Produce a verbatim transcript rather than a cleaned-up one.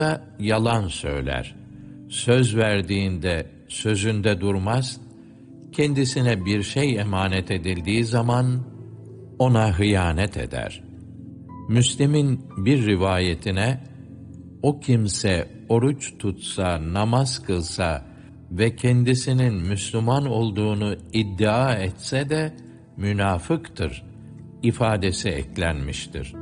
da yalan söyler. Söz verdiğinde sözünde durmaz, kendisine bir şey emanet edildiği zaman ona hıyanet eder. Müslim'in bir rivayetine, o kimse oruç tutsa, namaz kılsa ve kendisinin Müslüman olduğunu iddia etse de münafıktır ifadesi eklenmiştir.